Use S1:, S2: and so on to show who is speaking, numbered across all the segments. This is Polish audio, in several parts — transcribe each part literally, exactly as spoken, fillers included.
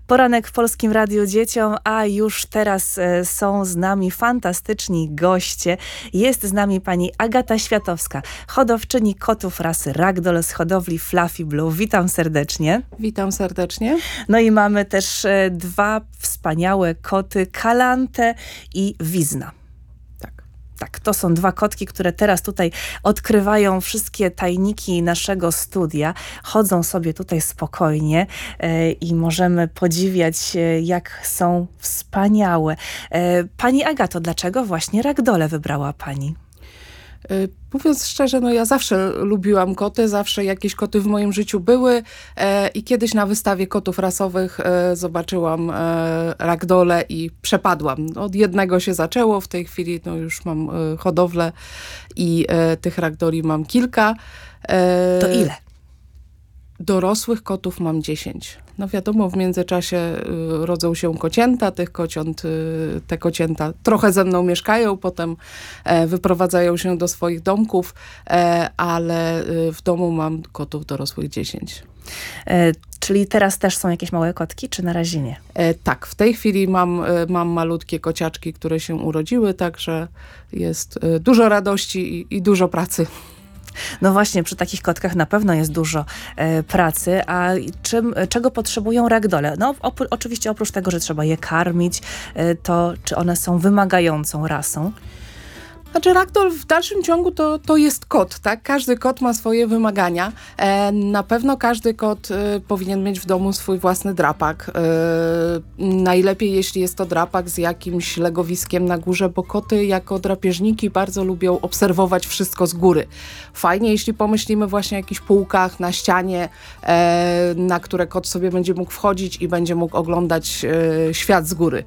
S1: Poranek w Polskim Radiu Dzieciom, a już teraz e, są z nami fantastyczni goście. Jest z nami pani Agata Światowska, hodowczyni kotów rasy Ragdoll z hodowli Fluffy Blue. Witam serdecznie.
S2: Witam serdecznie.
S1: No i mamy też e, dwa wspaniałe koty, Kalantę i Wizna. Tak, to są dwa kotki, które teraz tutaj odkrywają wszystkie tajniki naszego studia. Chodzą sobie tutaj spokojnie e, i możemy podziwiać, e, jak są wspaniałe. E, pani Agato, dlaczego właśnie Ragdolle wybrała pani?
S2: Mówiąc szczerze, no ja zawsze lubiłam koty, zawsze jakieś koty w moim życiu były e, i kiedyś na wystawie kotów rasowych e, zobaczyłam e, Ragdolle i przepadłam. Od jednego się zaczęło, w tej chwili no już mam e, hodowlę i e, tych Ragdolli mam kilka. E,
S1: to ile?
S2: Dorosłych kotów mam dziesięć. No wiadomo, w międzyczasie y, rodzą się kocięta, tych kociąt, y, te kocięta trochę ze mną mieszkają, potem e, wyprowadzają się do swoich domków, e, ale y, w domu mam kotów dorosłych dziesięć.
S1: E, czyli teraz też są jakieś małe kotki, czy na razie nie?
S2: E, tak, w tej chwili mam, y, mam malutkie kociaczki, które się urodziły, także jest y, dużo radości i, i dużo pracy.
S1: No właśnie, przy takich kotkach na pewno jest dużo e, pracy, a czym, czego potrzebują Ragdolle? No opó- oczywiście oprócz tego, że trzeba je karmić, e, to czy one są wymagającą rasą?
S2: Znaczy Ragdoll w dalszym ciągu to, to jest kot, tak? Każdy kot ma swoje wymagania. E, na pewno każdy kot e, powinien mieć w domu swój własny drapak. E, najlepiej jeśli jest to drapak z jakimś legowiskiem na górze, bo koty jako drapieżniki bardzo lubią obserwować wszystko z góry. Fajnie, jeśli pomyślimy właśnie o jakichś półkach na ścianie, e, na które kot sobie będzie mógł wchodzić i będzie mógł oglądać e, świat z góry.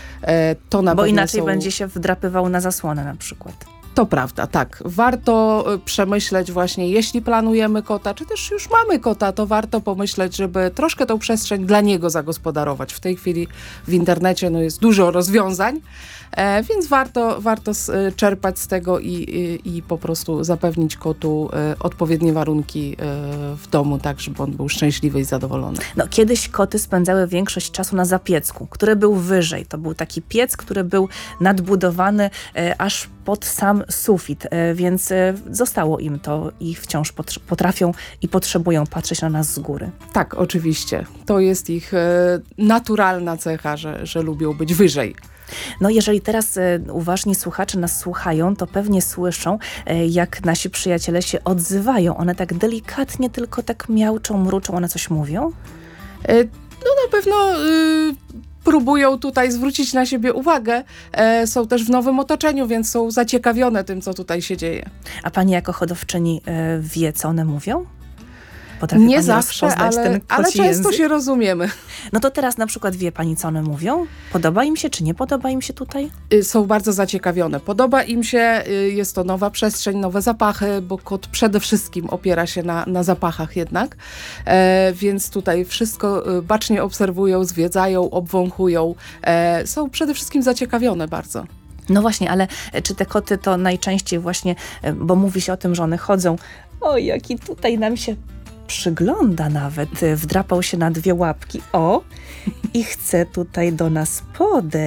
S2: To na
S1: Bo
S2: pewno
S1: inaczej
S2: są...
S1: będzie się wdrapywał na zasłonę na przykład.
S2: To prawda, tak. Warto przemyśleć właśnie, jeśli planujemy kota, czy też już mamy kota, to warto pomyśleć, żeby troszkę tą przestrzeń dla niego zagospodarować. W tej chwili w internecie no, jest dużo rozwiązań, e, więc warto, warto z, czerpać z tego i, i, i po prostu zapewnić kotu e, odpowiednie warunki e, w domu, tak, żeby on był szczęśliwy i zadowolony.
S1: No, kiedyś koty spędzały większość czasu na zapiecku, który był wyżej. To był taki piec, który był nadbudowany e, aż pod sam sufit, więc zostało im to i wciąż potrafią i potrzebują patrzeć na nas z góry.
S2: Tak, oczywiście. To jest ich e, naturalna cecha, że, że lubią być wyżej.
S1: No jeżeli teraz e, uważni słuchacze nas słuchają, to pewnie słyszą, e, jak nasi przyjaciele się odzywają. One tak delikatnie tylko tak miauczą, mruczą. One coś mówią?
S2: E, no na pewno... Y próbują tutaj zwrócić na siebie uwagę. E, są też w nowym otoczeniu, więc są zaciekawione tym, co tutaj się dzieje.
S1: A pani jako hodowczyni e, wie, co one mówią? Potrafi
S2: Nie
S1: pani
S2: zawsze, ale,
S1: ten
S2: ale często
S1: język?
S2: się rozumiemy.
S1: No to teraz na przykład wie pani, co one mówią? Podoba im się, czy nie podoba im się tutaj?
S2: Y, są bardzo zaciekawione. Podoba im się, y, jest to nowa przestrzeń, nowe zapachy, bo kot przede wszystkim opiera się na, na zapachach jednak. E, więc tutaj wszystko y, bacznie obserwują, zwiedzają, obwąchują. E, są przede wszystkim zaciekawione bardzo.
S1: No właśnie, ale czy te koty to najczęściej właśnie, bo mówi się o tym, że one chodzą, o jaki tutaj nam się przygląda nawet, wdrapał się na dwie łapki, o, i chce tutaj do nas podejść.